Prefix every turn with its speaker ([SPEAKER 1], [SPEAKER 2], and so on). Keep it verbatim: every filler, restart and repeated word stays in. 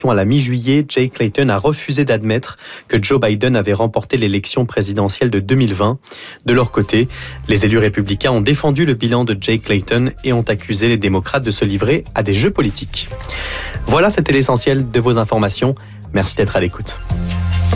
[SPEAKER 1] À la mi-juillet, Jay Clayton a refusé d'admettre que Joe Biden avait remporté l'élection présidentielle de deux mille vingt. De leur côté, les élus républicains ont défendu le bilan de Jay Clayton et ont accusé les démocrates de se livrer à des jeux politiques. Voilà, c'était l'essentiel de vos informations. Merci d'être à l'écoute.